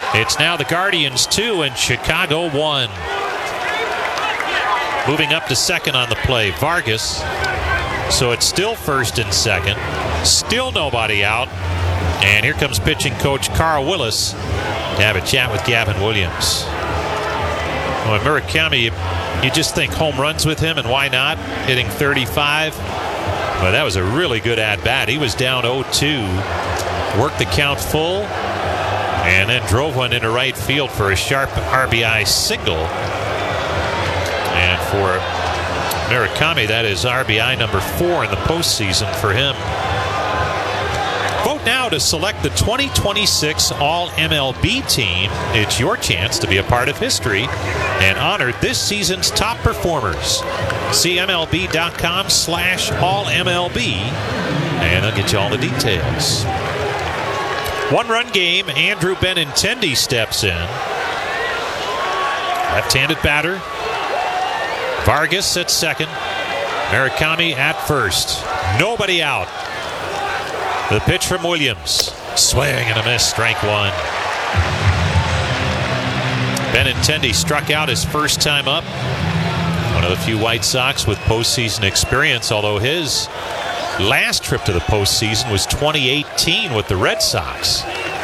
It's now the Guardians 2 and Chicago 1. Moving up to second on the play, Vargas. So it's still first and second. Still nobody out. And here comes pitching coach Carl Willis to have a chat with Gavin Williams. Well, Murakami, you just think home runs with him, and why not? Hitting 35. Well, that was a really good at-bat. He was down 0-2. Worked the count full. And then drove one into right field for a sharp RBI single. And for Murakami, that is RBI number 4 in the postseason for him. Vote now to select the 2026 All-MLB team. It's your chance to be a part of history and honor this season's top performers. See MLB.com/AllMLB, and I'll get you all the details. One-run game, Andrew Benintendi steps in. Left-handed batter. Vargas at second. Murakami at first. Nobody out. The pitch from Williams. Swing and a miss, strike one. Benintendi struck out his first time up. One of the few White Sox with postseason experience, although his last trip to the postseason was 2018 with the Red Sox.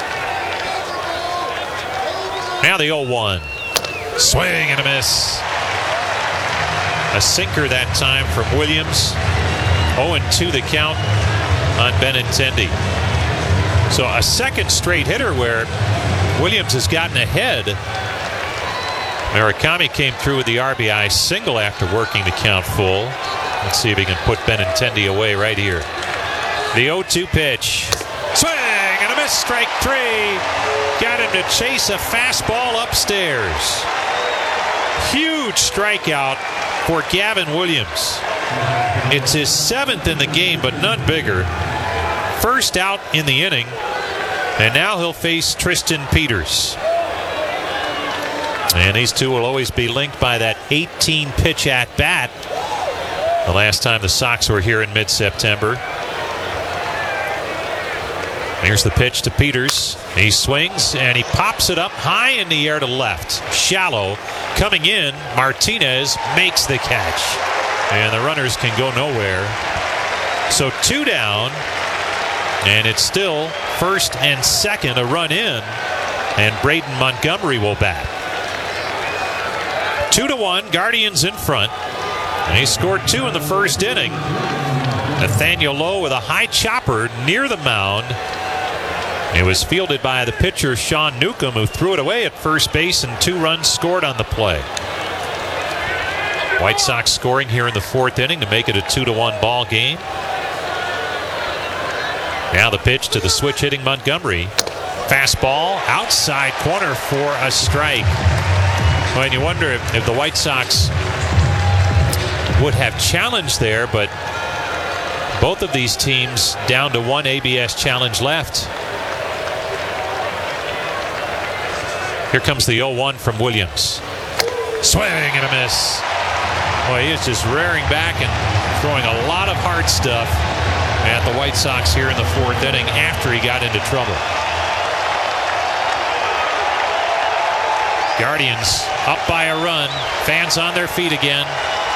Now the 0-1. Swing and a miss. A sinker that time from Williams. 0-2 the count on Benintendi. So a second straight hitter where Williams has gotten ahead. Murakami came through with the RBI single after working the count full. Let's see if he can put Benintendi away right here. The 0-2 pitch. Swing and a miss, strike 3. Got him to chase a fastball upstairs. Huge strikeout for Gavin Williams. It's his 7th in the game, but none bigger. First out in the inning, and now he'll face Tristan Peters. And these two will always be linked by that 18-pitch at-bat. The last time the Sox were here in mid-September. Here's the pitch to Peters. He swings, and he pops it up high in the air to left. Shallow. Coming in, Martinez makes the catch. And the runners can go nowhere. So 2 down, and it's still first and second, a run in, and Braden Montgomery will bat. 2-1, Guardians in front. And he scored 2 in the first inning. Nathaniel Lowe with a high chopper near the mound. It was fielded by the pitcher Sean Newcomb, who threw it away at first base, and 2 runs scored on the play. White Sox scoring here in the 4th inning to make it a 2-1 ball game. Now the pitch to the switch hitting Montgomery. Fastball outside corner for a strike. Well, and you wonder if the White Sox would have challenged there, but both of these teams down to 1 ABS challenge left. Here comes the 0-1 from Williams. Swing and a miss. Boy, he is just rearing back and throwing a lot of hard stuff at the White Sox here in the 4th inning after he got into trouble. Guardians up by a run. Fans on their feet again.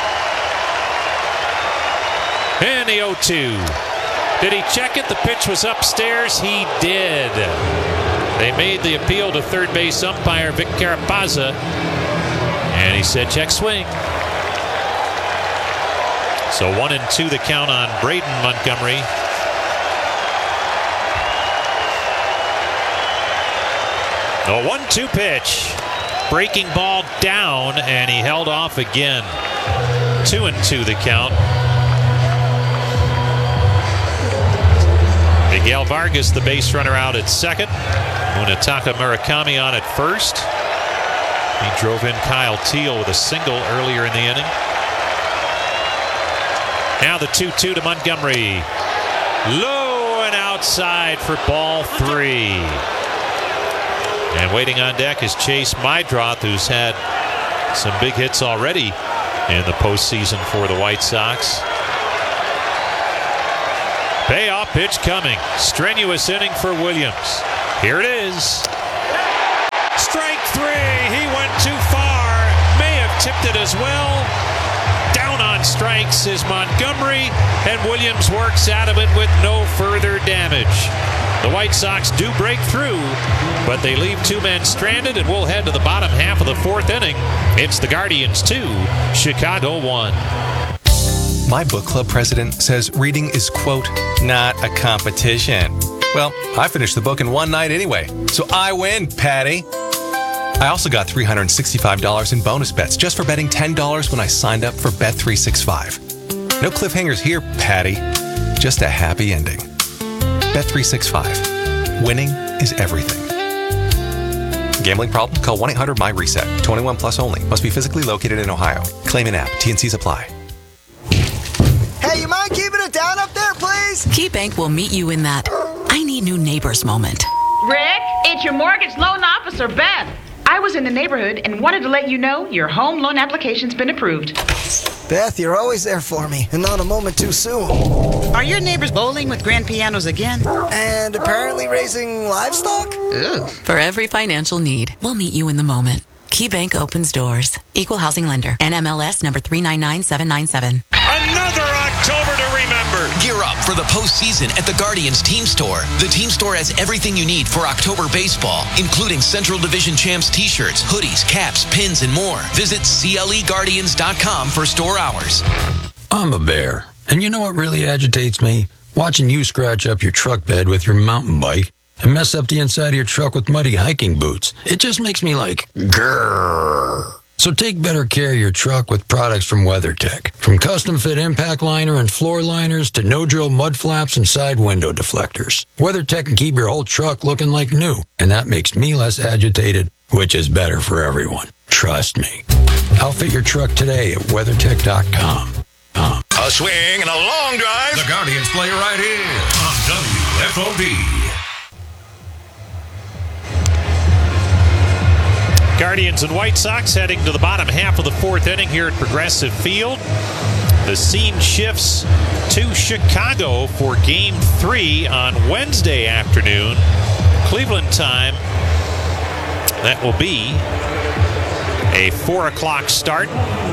And the 0-2. Did he check it? The pitch was upstairs. He did. They made the appeal to third base umpire Vic Carapazza, and he said check swing. So 1-2 the count on Braden Montgomery. The 1-2 pitch. Breaking ball down, and he held off again. 2-2 the count. Miguel Vargas, the base runner, out at second. Munetaka Murakami on at first. He drove in Kyle Teel with a single earlier in the inning. Now the 2-2 to Montgomery. Low and outside for ball 3. And waiting on deck is Chase Meidroth, who's had some big hits already in the postseason for the White Sox. Payoff pitch coming. Strenuous inning for Williams. Here it is. it as well. Down on strikes is Montgomery, and Williams works out of it with no further damage. The White Sox do break through, but they leave two men stranded, and we'll head to the bottom half of the fourth inning. It's the Guardians 2, Chicago 1. My book club president says reading is, quote, not a competition. Well, I finished the book in one night anyway, so I win, Patty. I also got $365 in bonus bets just for betting $10 when I signed up for Bet365. No cliffhangers here, Patty. Just a happy ending. Bet365. Winning is everything. Gambling problem? Call 1-800-MY-RESET. 21 plus only. Must be physically located in Ohio. Claim in app. T&Cs apply. Hey, you mind keeping it down up there, please? KeyBank will meet you in that I need new neighbors moment. Rick, it's your mortgage loan officer, Beth. I was in the neighborhood and wanted to let you know your home loan application's been approved. Beth, you're always there for me, and not a moment too soon. Are your neighbors bowling with grand pianos again? And apparently raising livestock? Ew. For every financial need, we'll meet you in the moment. KeyBank opens doors. Equal housing lender. NMLS number 399797. Another October to remember. Gear up for the postseason at the Guardians Team Store. The Team Store has everything you need for October baseball, including Central Division Champs t-shirts, hoodies, caps, pins, and more. Visit CLEGuardians.com for store hours. I'm a bear, and you know what really agitates me? Watching you scratch up your truck bed with your mountain bike and mess up the inside of your truck with muddy hiking boots. It just makes me like, grrr. So take better care of your truck with products from WeatherTech. From custom fit impact liner and floor liners to no-drill mud flaps and side window deflectors. WeatherTech can keep your whole truck looking like new, and that makes me less agitated, which is better for everyone. Trust me. Outfit your truck today at WeatherTech.com. A swing and a long drive. The Guardians play right here on WFOD. Guardians and White Sox heading to the bottom half of the fourth inning here at Progressive Field. The scene shifts to Chicago for Game 3 on Wednesday afternoon, Cleveland time. That will be a 4 o'clock start.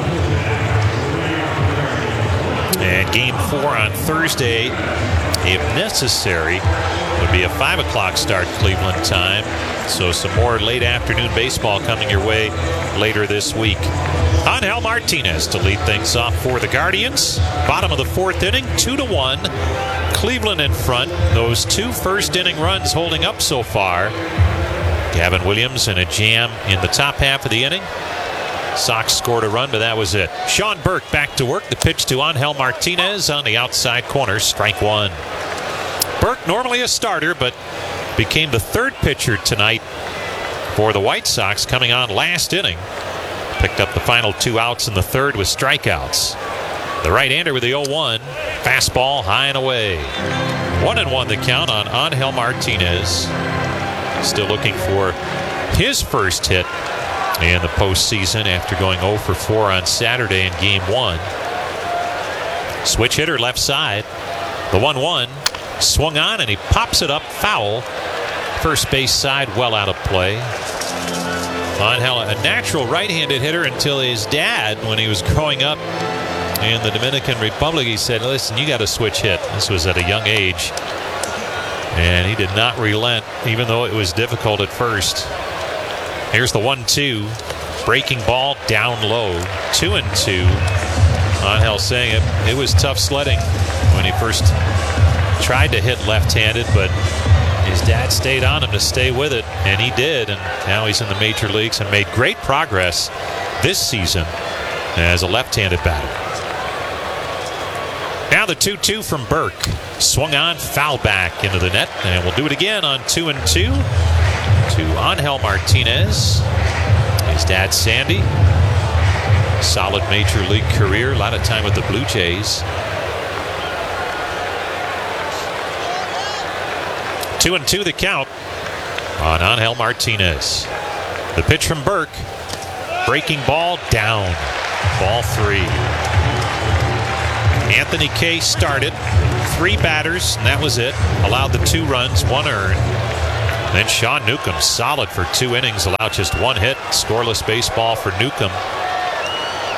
And Game 4 on Thursday, if necessary, would be a 5 o'clock start Cleveland time. So some more late afternoon baseball coming your way later this week. Angel Martinez to lead things off for the Guardians. Bottom of the fourth inning, 2-1. Cleveland in front. Those two first inning runs holding up so far. Gavin Williams in a jam in the top half of the inning. Sox scored a run, but that was it. Sean Burke back to work. The pitch to Angel Martinez on the outside corner. Strike one. Burke, normally a starter, but became the third pitcher tonight for the White Sox, coming on last inning. Picked up the final 2 outs in the third with strikeouts. The right-hander with the 0-1. Fastball high and away. 1-1 the count on Angel Martinez. Still looking for his first hit in the postseason after going 0 for 4 on Saturday in Game 1. Switch hitter left side. The 1-1 swung on and he pops it up foul. First base side well out of play. Angel, a natural right-handed hitter until his dad, when he was growing up in the Dominican Republic, he said, listen, you got to switch hit. This was at a young age. And he did not relent, even though it was difficult at first. Here's the 1-2. Breaking ball down low. 2-2. Angel saying it was tough sledding when he first tried to hit left-handed, but his dad stayed on him to stay with it, and he did, and now he's in the major leagues and made great progress this season as a left-handed batter. Now the 2-2 from Burke. Swung on, foul back into the net, and we'll do it again on 2-2 to Angel Martinez. His dad, Sandy. Solid major league career, a lot of time with the Blue Jays. 2-2 the count on Angel Martinez. The pitch from Burke. Breaking ball down. Ball 3. Anthony Kay started. 3 batters, and that was it. Allowed the 2 runs, 1 earned. Then Sean Newcomb, solid for 2 innings, allowed just 1 hit. Scoreless baseball for Newcomb.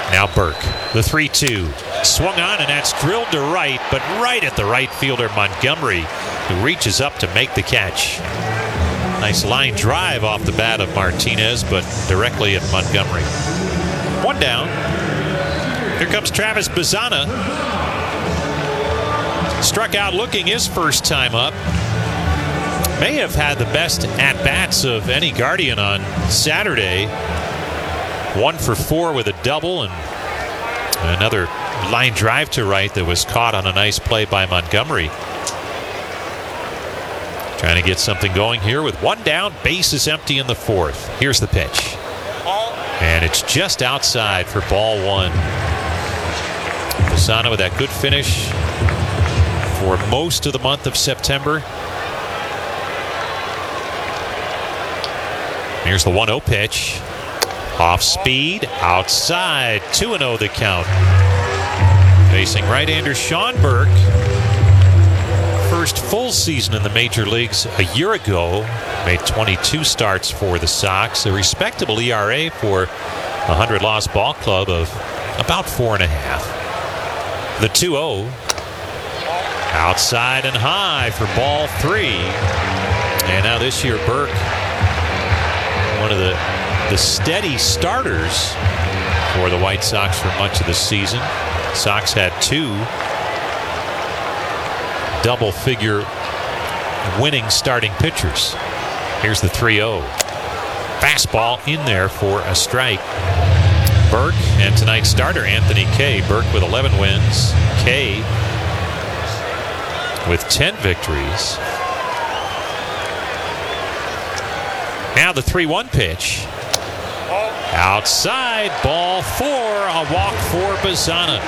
Now Burke, the 3-2. Swung on, and that's drilled to right, but right at the right fielder, Montgomery, who reaches up to make the catch. Nice line drive off the bat of Martinez, but directly at Montgomery. One down. Here comes Travis Bazzana. Struck out looking his first time up. May have had the best at-bats of any Guardian on Saturday. 1 for 4 with a double, and another line drive to right that was caught on a nice play by Montgomery. Trying to get something going here with one down, bases empty in the 4th. Here's the pitch. And it's just outside for ball 1. Bazzana with that good finish for most of the month of September. Here's the 1-0 pitch. Off speed, outside, 2-0 the count. Facing right-hander Sean Burke. First full season in the major leagues a year ago. Made 22 starts for the Sox. A respectable ERA for a 100-loss ball club of about 4.5. The 2-0. Outside and high for ball 3. And now this year Burke, one of the steady starters for the White Sox for much of the season. Sox had 2 double-figure winning starting pitchers. Here's the 3-0. Fastball in there for a strike. Burke and tonight's starter Anthony Kay. Burke with 11 wins. Kay with 10 victories. Now the 3-1 pitch. Outside, ball 4, a walk for Bazzana.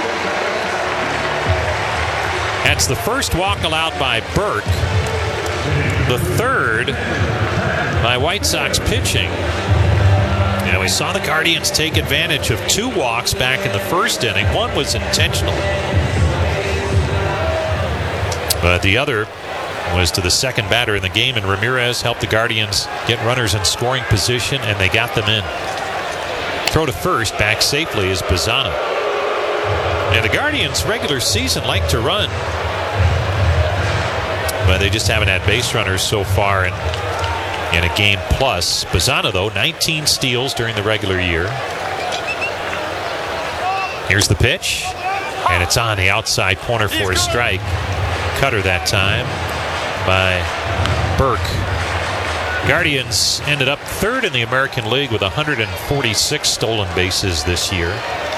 That's the first walk allowed by Burke. The 3rd by White Sox pitching. And we saw the Guardians take advantage of 2 walks back in the 1st inning. One was intentional, but the other was to the second batter in the game, and Ramirez helped the Guardians get runners in scoring position, and they got them in. Throw to first, back safely is Bazzana. And the Guardians regular season like to run, but they just haven't had base runners so far in a game plus. Bazzana, though, 19 steals during the regular year. Here's the pitch, and it's on the outside corner for a strike. Cutter that time by Burke. Guardians ended up 3rd in the American League with 146 stolen bases this year.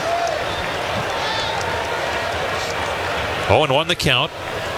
0-1 the count.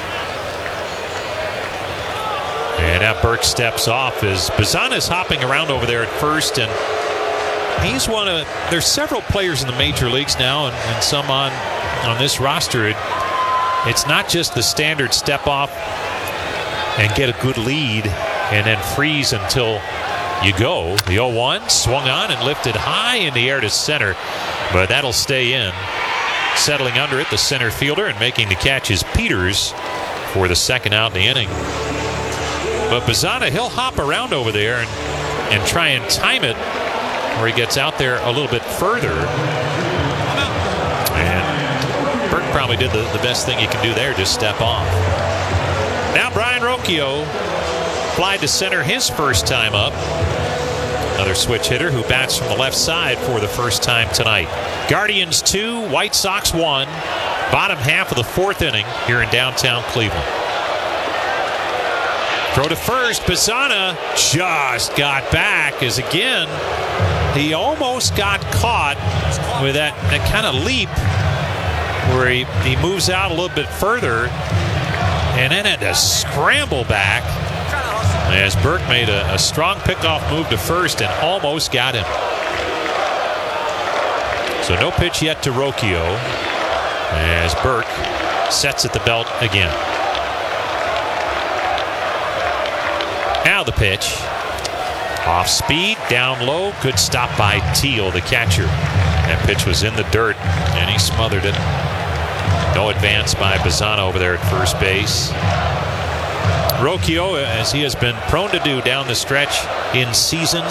And now Burke steps off as Bazzana's hopping around over there at first, and he's there's several players in the major leagues now, and some on this roster. It's not just the standard step off and get a good lead and then freeze until you go. The 0-1 swung on and lifted high in the air to center, but that'll stay in. Settling under it, the center fielder, and making the catch is Peters for the 2nd out in the inning. But Bazzana, he'll hop around over there and try and time it where he gets out there a little bit further. And Burke probably did the best thing he can do there, just step off. Now Brian Rocchio fly to center his first time up. Another switch hitter who bats from the left side for the first time tonight. Guardians 2, White Sox 1. Bottom half of the 4th inning here in downtown Cleveland. Throw to first. Bazzana just got back as again he almost got caught with that kind of leap where he moves out a little bit further and then had to scramble back as Burke made a strong pickoff move to first and almost got him. So no pitch yet to Rocchio as Burke sets at the belt again. Now the pitch. Off speed, down low. Good stop by Teal, the catcher. That pitch was in the dirt, and he smothered it. No advance by Bazzana over there at first base. Rocchio, as he has been prone to do down the stretch in seasons,